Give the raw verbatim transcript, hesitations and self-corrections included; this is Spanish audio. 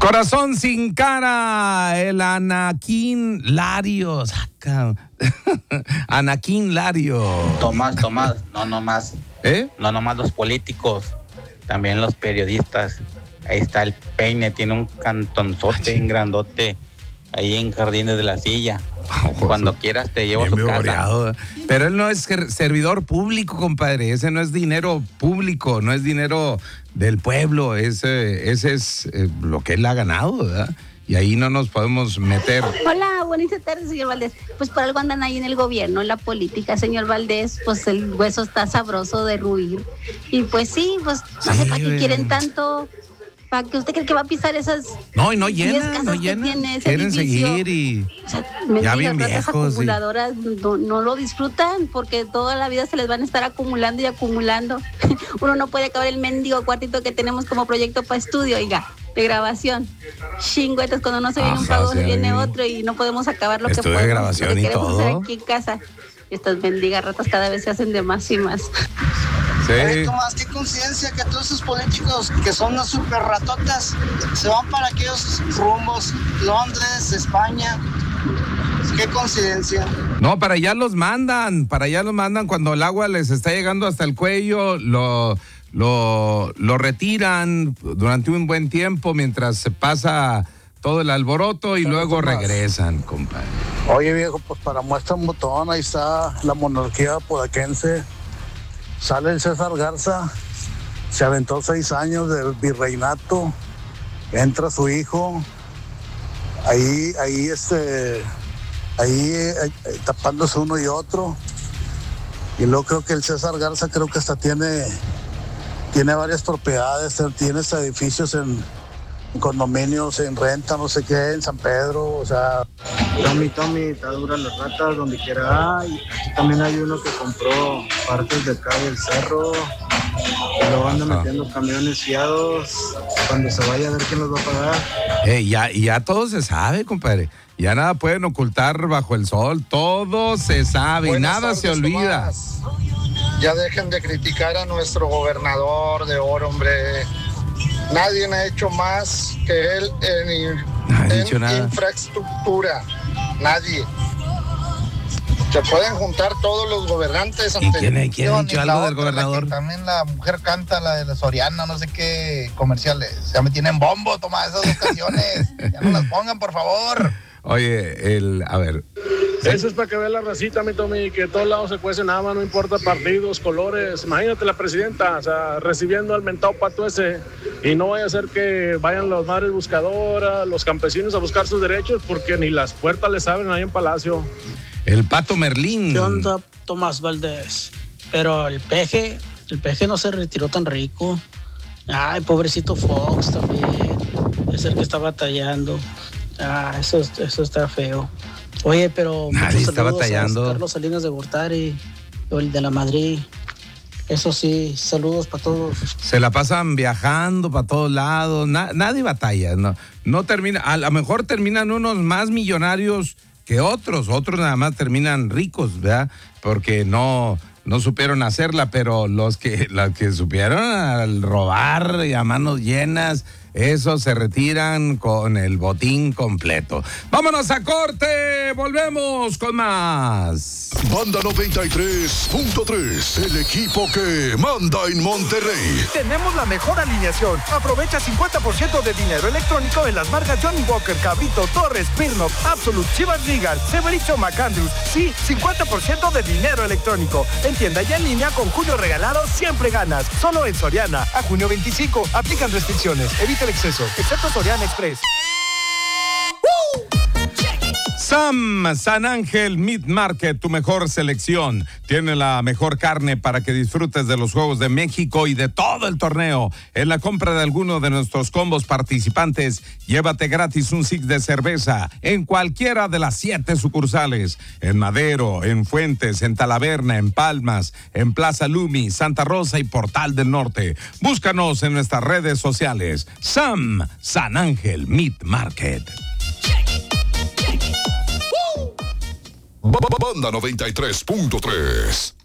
Corazón sin cara, el Anakin Larios. Anakin Lario. Tomás, Tomás, no nomás, ¿Eh? no nomás los políticos, también los periodistas. Ahí está el Peine, tiene un cantonzote, un grandote, ahí en Jardines de la Silla. Oh, Cuando quieras te llevo a su casa. Boreado. Pero él no es servidor público, compadre. Ese no es dinero público, no es dinero del pueblo. Ese, ese es eh, lo que él ha ganado, ¿verdad? Y ahí no nos podemos meter. Hola, buenas tardes, señor Valdés. Pues por algo andan ahí en el gobierno, en la política, señor Valdés. Pues el hueso está sabroso de ruir. Y pues sí, pues no Sí, sé para qué güey. quieren tanto. ¿Para que usted cree que va a pisar esas No, y no diez llena, casas no que llena. tiene ese Quieren edificio? seguir y O sea, ya mendigas bien ratas viejos. y- acumuladoras no, no lo disfrutan porque toda la vida se les van a estar acumulando y acumulando. Uno no puede acabar el mendigo cuartito que tenemos como proyecto para estudio, oiga, de grabación. Chingüetas, cuando no se viene un Ajá, pago, sí, se viene ahí. otro y no podemos acabar lo que Estudio de podemos, grabación lo que y queremos todo. hacer aquí en casa. Estas mendigas ratas cada vez se hacen de más y más. Oye, Sí. Tomás, qué coincidencia que todos esos políticos que son unas super ratotas se van para aquellos rumbos, Londres, España. Qué coincidencia. No, para allá los mandan, para allá los mandan cuando el agua les está llegando hasta el cuello, lo, lo, lo retiran durante un buen tiempo mientras se pasa todo el alboroto y luego Tomás. regresan, compadre. Oye, viejo, pues para muestra un botón, ahí está la monarquía podaquense. Sale el César Garza, se aventó seis años del virreinato, entra su hijo, ahí, ahí, este, ahí eh, eh, tapándose uno y otro. Y luego creo que el César Garza creo que hasta tiene, tiene varias propiedades, tiene hasta edificios en, en condominios, en renta, no sé qué, en San Pedro, o sea. Tommy, Tommy, está dura las ratas donde quiera hay. Aquí también hay uno que compró partes de acá del cerro. Y luego anda Ajá. metiendo camiones fiados. Cuando se vaya a ver quién los va a pagar. Eh, ya, y ya todo se sabe, compadre. Ya nada pueden ocultar bajo el sol, todo se sabe y Buenas nada tardes, se olvida. Tomás. Ya dejen de criticar a nuestro gobernador de oro, hombre. Nadie ha hecho más que él en, No ha en dicho nada. infraestructura. Nadie. Se pueden juntar todos los gobernantes ¿Y ante quién, quién ha dicho y algo la del otra, la gobernador? que también la mujer canta, la de la Soriana, no sé qué comerciales. Ya me tienen bombo, Tomás, esas dos canciones. Ya no las pongan, por favor. Oye, el, a ver, Eso es para que vea la racita, mi Tommy, que de todos lados se cuece nada más, no importa partidos, colores. Imagínate la presidenta, o sea, recibiendo al mentado pato ese, y no vaya a ser que vayan las madres buscadoras, los campesinos a buscar sus derechos, porque ni las puertas les abren ahí en Palacio. el Pato Merlín. ¿Qué onda, Tomás Valdés? Pero el peje, el peje no se retiró tan rico. Ay, pobrecito Fox también. Es el que está batallando. Ah, eso, eso está feo. Oye, pero Nadie muchos está saludos batallando. a Carlos Salinas de Gortari, el de la Madrid. Eso sí, saludos para todos. Se la pasan viajando para todos lados, na- nadie batalla, no, no termina, a lo mejor terminan unos más millonarios que otros, otros nada más terminan ricos, ¿verdad? Porque no, no supieron hacerla, pero los que, los que supieron al robar y a manos llenas, esos se retiran con el botín completo. Vámonos a corte, volvemos con más. Banda noventa y tres punto tres, el equipo que manda en Monterrey. Tenemos la mejor alineación. Aprovecha cincuenta por ciento de dinero electrónico en las marcas Johnny Walker, Cabrito, Torres, Smirnoff, Absolute, Chivas Regal, Severicho, McAndrews. Sí, cincuenta por ciento de dinero electrónico. En tienda y en línea con Julio Regalado siempre ganas. Solo en Soriana. A junio veinticinco. Aplican restricciones. Evita el exceso. Excepto Soriana Express. Sam, San Ángel Meat Market, tu mejor selección. Tiene la mejor carne para que disfrutes de los Juegos de México y de todo el torneo. En la compra de alguno de nuestros combos participantes, llévate gratis un six de cerveza en cualquiera de las siete sucursales. En Madero, en Fuentes, en Talaverna, en Palmas, en Plaza Lumi, Santa Rosa y Portal del Norte. Búscanos en nuestras redes sociales. Sam, San Ángel Meat Market. Banda noventa y tres punto tres.